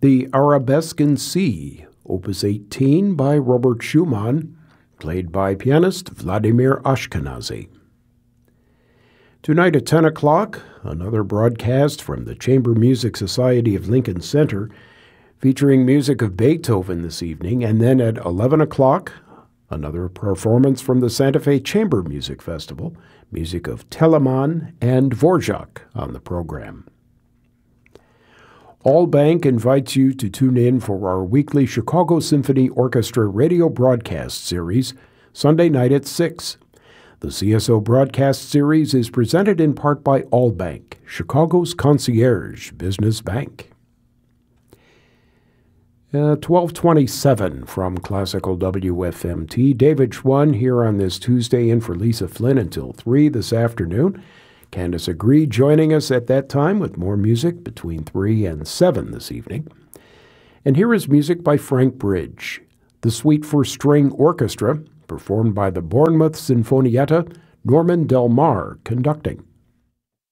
the Arabesque in C, Opus 18 by Robert Schumann, played by pianist Vladimir Ashkenazy. Tonight at 10 o'clock, another broadcast from the Chamber Music Society of Lincoln Center, featuring music of Beethoven this evening, and then at 11 o'clock, another performance from the Santa Fe Chamber Music Festival, music of Telemann and Dvorak on the program. Allbank invites you to tune in for our weekly Chicago Symphony Orchestra radio broadcast series, Sunday night at 6. The CSO broadcast series is presented in part by Allbank, Chicago's concierge business bank. 12:27 from Classical WFMT. David Schwann here on this Tuesday in for Lisa Flynn until 3 this afternoon. Candace Agree joining us at that time with more music between 3 and 7 this evening. And here is music by Frank Bridge, the Suite for String Orchestra, performed by the Bournemouth Sinfonietta, Norman Del Mar conducting.